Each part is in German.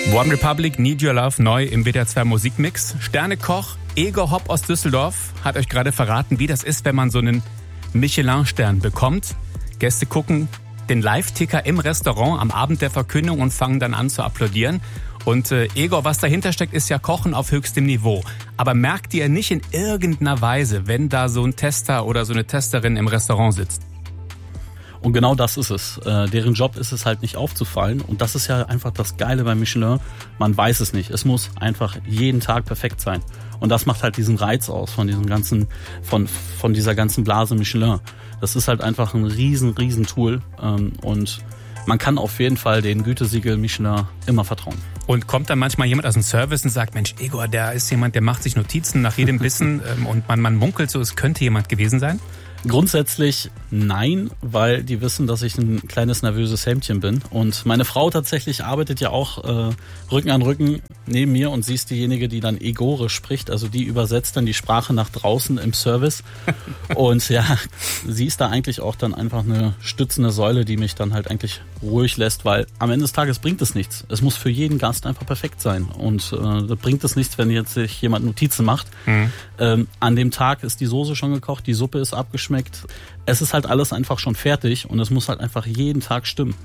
One Republic, Need Your Love, neu im WDR 2 Musikmix. Sternekoch Egor Hopp aus Düsseldorf hat euch gerade verraten, wie das ist, wenn man so einen Michelin-Stern bekommt. Gäste gucken den Live-Ticker im Restaurant am Abend der Verkündung und fangen dann an zu applaudieren. Und Egor, was dahinter steckt, ist ja Kochen auf höchstem Niveau. Aber merkt ihr nicht in irgendeiner Weise, wenn da so ein Tester oder so eine Testerin im Restaurant sitzt? Und genau das ist es. Deren Job ist es halt nicht aufzufallen. Und das ist ja einfach das Geile bei Michelin. Man weiß es nicht. Es muss einfach jeden Tag perfekt sein. Und das macht halt diesen Reiz aus von diesem ganzen, von dieser ganzen Blase Michelin. Das ist halt einfach ein riesen Tool. Und man kann auf jeden Fall den Gütesiegel Michelin immer vertrauen. Und kommt dann manchmal jemand aus dem Service und sagt, Mensch, Egor, der ist jemand, der macht sich Notizen nach jedem Bissen und man munkelt so, es könnte jemand gewesen sein? Grundsätzlich nein, weil die wissen, dass ich ein kleines nervöses Hämtchen bin. Und meine Frau tatsächlich arbeitet ja auch Rücken an Rücken neben mir und sie ist diejenige, die dann Egore spricht. Also die übersetzt dann die Sprache nach draußen im Service. Und ja, sie ist da eigentlich auch dann einfach eine stützende Säule, die mich dann halt eigentlich ruhig lässt, weil am Ende des Tages bringt es nichts. Es muss für jeden Gast einfach perfekt sein. Und da bringt es nichts, wenn jetzt sich jemand Notizen macht. An dem Tag ist die Soße schon gekocht, die Suppe ist abgeschmeckt. Es ist halt alles einfach schon fertig und es muss halt einfach jeden Tag stimmen.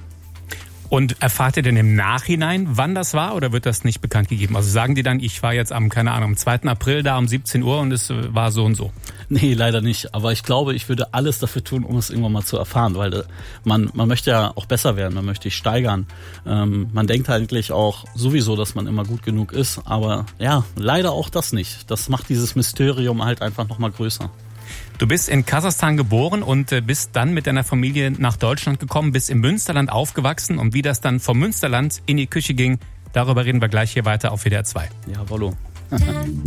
Und erfahrt ihr denn im Nachhinein, wann das war, oder wird das nicht bekannt gegeben? Also sagen die dann, ich war jetzt am 2. April da um 17 Uhr und es war so und so? Nee, leider nicht. Aber ich glaube, ich würde alles dafür tun, um es irgendwann mal zu erfahren, weil man möchte ja auch besser werden, man möchte sich steigern. Man denkt eigentlich auch sowieso, dass man immer gut genug ist, aber ja, leider auch das nicht. Das macht dieses Mysterium halt einfach nochmal größer. Du bist in Kasachstan geboren und bist dann mit deiner Familie nach Deutschland gekommen, bist im Münsterland aufgewachsen und wie das dann vom Münsterland in die Küche ging, darüber reden wir gleich hier weiter auf WDR 2. Jawollo.